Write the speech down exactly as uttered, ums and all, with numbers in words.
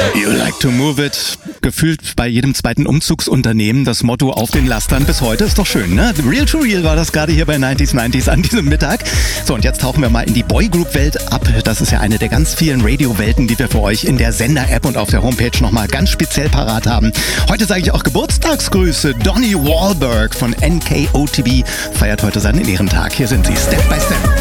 You like to move it. Gefühlt bei jedem zweiten Umzugsunternehmen das Motto auf den Lastern bis heute. Ist doch schön, ne? Real to Real war das gerade hier bei neunzig neunzig an diesem Mittag. So, und jetzt tauchen wir mal in die Boygroup-Welt ab. Das ist ja eine der ganz vielen Radio-Welten, die wir für euch in der Sender-App und auf der Homepage nochmal ganz speziell parat haben. Heute sage ich auch Geburtstagsgrüße. Donnie Wahlberg von N K O T B feiert heute seinen Ehrentag. Hier sind sie, Step by Step.